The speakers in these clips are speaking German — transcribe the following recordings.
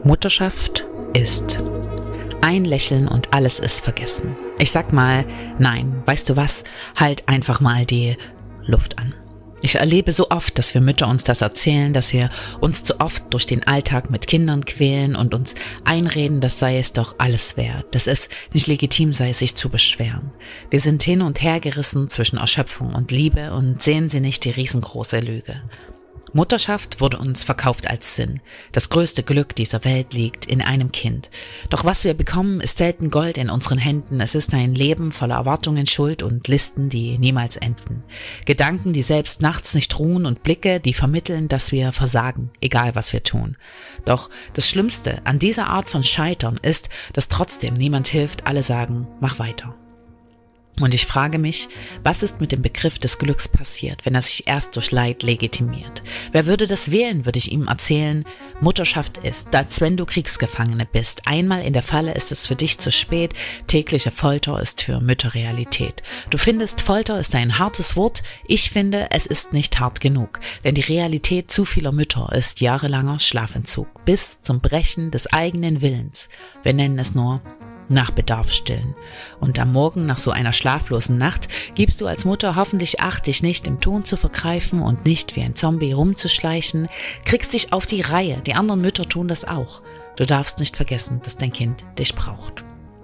Mutterschaft ist ein Lächeln und alles ist vergessen. Ich sag mal, nein, weißt du was? Halt einfach mal die Luft an. Ich erlebe so oft, dass wir Mütter uns das erzählen, dass wir uns zu oft durch den Alltag mit Kindern quälen und uns einreden, das sei es doch alles wert, dass es nicht legitim sei, sich zu beschweren. Wir sind hin und her gerissen zwischen Erschöpfung und Liebe und sehen sie nicht die riesengroße Lüge. Mutterschaft wurde uns verkauft als Sinn. Das größte Glück dieser Welt liegt in einem Kind. Doch was wir bekommen, ist selten Gold in unseren Händen. Es ist ein Leben voller Erwartungen, Schuld und Listen, die niemals enden. Gedanken, die selbst nachts nicht ruhen und Blicke, die vermitteln, dass wir versagen, egal was wir tun. Doch das Schlimmste an dieser Art von Scheitern ist, dass trotzdem niemand hilft, alle sagen, mach weiter. Und ich frage mich, was ist mit dem Begriff des Glücks passiert, wenn er sich erst durch Leid legitimiert? Wer würde das wählen, würde ich ihm erzählen, Mutterschaft ist, als wenn du Kriegsgefangene bist. Einmal in der Falle ist es für dich zu spät, tägliche Folter ist für Mütter Realität. Du findest, Folter ist ein hartes Wort, ich finde, es ist nicht hart genug, denn die Realität zu vieler Mütter ist jahrelanger Schlafentzug, bis zum Brechen des eigenen Willens. Wir nennen es nur nach Bedarf stillen. Und am Morgen nach so einer schlaflosen Nacht gibst du als Mutter hoffentlich Acht, dich nicht im Ton zu vergreifen und nicht wie ein Zombie rumzuschleichen, kriegst dich auf die Reihe, die anderen Mütter tun das auch. Du darfst nicht vergessen, dass dein Kind dich braucht.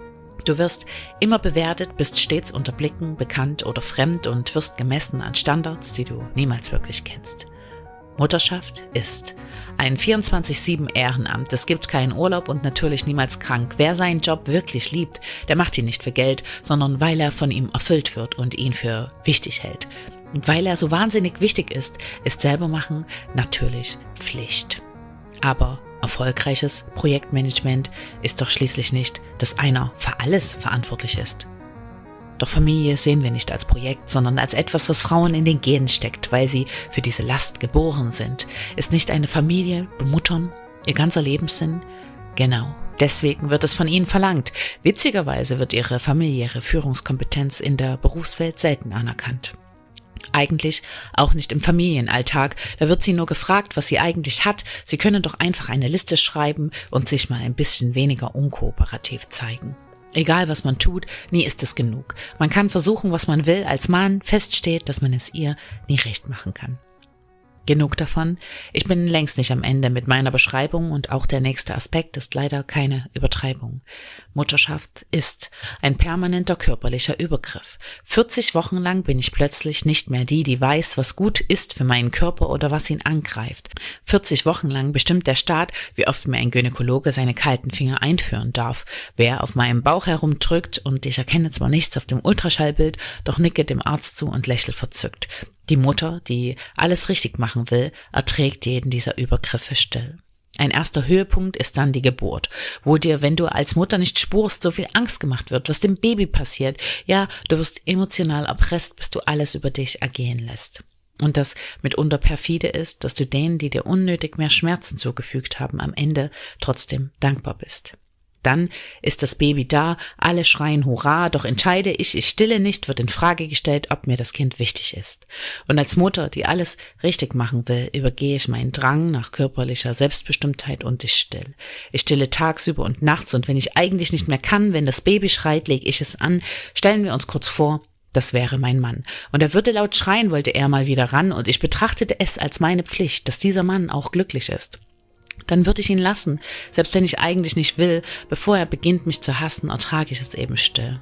Du wirst immer bewertet, bist stets unter Blicken, bekannt oder fremd und wirst gemessen an Standards, die du niemals wirklich kennst. Mutterschaft ist ein 24/7 Ehrenamt. Es gibt keinen Urlaub und natürlich niemals krank. Wer seinen Job wirklich liebt, der macht ihn nicht für Geld, sondern weil er von ihm erfüllt wird und ihn für wichtig hält. Und weil er so wahnsinnig wichtig ist selber machen natürlich Pflicht. Aber erfolgreiches Projektmanagement ist doch schließlich nicht, dass einer für alles verantwortlich ist. Doch Familie sehen wir nicht als Projekt, sondern als etwas, was Frauen in den Genen steckt, weil sie für diese Last geboren sind. Ist nicht eine Familie bemuttern ihr ganzer Lebenssinn? Genau, deswegen wird es von ihnen verlangt. Witzigerweise wird ihre familiäre Führungskompetenz in der Berufswelt selten anerkannt. Eigentlich auch nicht im Familienalltag, da wird sie nur gefragt, was sie eigentlich hat. Sie können doch einfach eine Liste schreiben und sich mal ein bisschen weniger unkooperativ zeigen. Egal, was man tut, nie ist es genug. Man kann versuchen, was man will, als Mann feststeht, dass man es ihr nie recht machen kann. Genug davon. Ich bin längst nicht am Ende mit meiner Beschreibung und auch der nächste Aspekt ist leider keine Übertreibung. Mutterschaft ist ein permanenter körperlicher Übergriff. 40 Wochen lang bin ich plötzlich nicht mehr die weiß, was gut ist für meinen Körper oder was ihn angreift. 40 Wochen lang bestimmt der Staat, wie oft mir ein Gynäkologe seine kalten Finger einführen darf, wer auf meinem Bauch herumdrückt und ich erkenne zwar nichts auf dem Ultraschallbild, doch nicke dem Arzt zu und lächle verzückt. Die Mutter, die alles richtig machen will, erträgt jeden dieser Übergriffe still. Ein erster Höhepunkt ist dann die Geburt, wo dir, wenn du als Mutter nicht spurst, so viel Angst gemacht wird, was dem Baby passiert. Ja, du wirst emotional erpresst, bis du alles über dich ergehen lässt. Und das mitunter perfide ist, dass du denen, die dir unnötig mehr Schmerzen zugefügt haben, am Ende trotzdem dankbar bist. Dann ist das Baby da, alle schreien Hurra, doch entscheide ich stille nicht, wird in Frage gestellt, ob mir das Kind wichtig ist. Und als Mutter, die alles richtig machen will, übergehe ich meinen Drang nach körperlicher Selbstbestimmtheit und ich still. Ich stille tagsüber und nachts und wenn ich eigentlich nicht mehr kann, wenn das Baby schreit, lege ich es an. Stellen wir uns kurz vor, das wäre mein Mann. Und er würde laut schreien, wollte er mal wieder ran und ich betrachtete es als meine Pflicht, dass dieser Mann auch glücklich ist. Dann würde ich ihn lassen, selbst wenn ich eigentlich nicht will, bevor er beginnt, mich zu hassen, ertrage ich es eben still.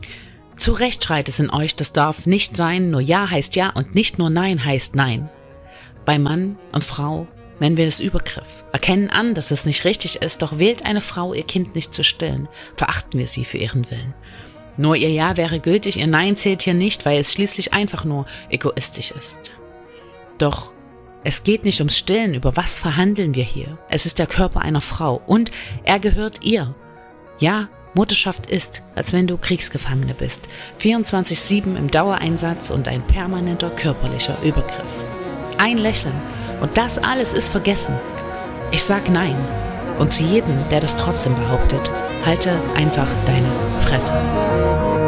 Zu Recht schreit es in euch, das darf nicht sein, nur Ja heißt Ja und nicht nur Nein heißt Nein. Bei Mann und Frau nennen wir es Übergriff, erkennen an, dass es nicht richtig ist, doch wählt eine Frau, ihr Kind nicht zu stillen, verachten wir sie für ihren Willen. Nur ihr Ja wäre gültig, ihr Nein zählt hier nicht, weil es schließlich einfach nur egoistisch ist. Doch es geht nicht ums Stillen, über was verhandeln wir hier? Es ist der Körper einer Frau und er gehört ihr. Ja, Mutterschaft ist, als wenn du Kriegsgefangene bist. 24/7 im Dauereinsatz und ein permanenter körperlicher Übergriff. Ein Lächeln und das alles ist vergessen. Ich sag Nein. Und zu jedem, der das trotzdem behauptet, halte einfach deine Fresse.